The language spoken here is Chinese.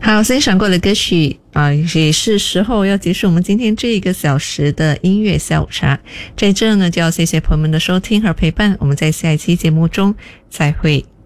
好，欣赏过的歌曲也是时候要结束我们今天这1个小时的音乐下午茶。在这呢，就要谢谢朋友们的收听和陪伴，我们在下一期节目中再会。